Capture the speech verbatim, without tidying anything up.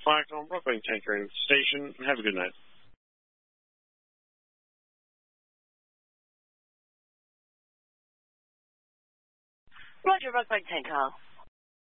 Firecon, Brooklyn Tanker Station. Have a good night. Roger, Brooklyn Tanker.